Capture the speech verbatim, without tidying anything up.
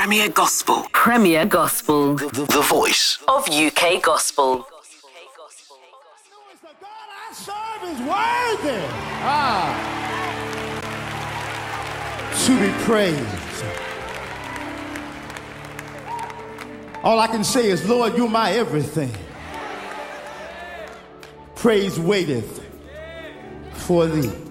Premier Gospel. Premier Gospel. The, the, the voice of U K Gospel. The God I serve is worthy ah, to be praised. All I can say is, Lord, you're my everything. Praise waiteth for thee.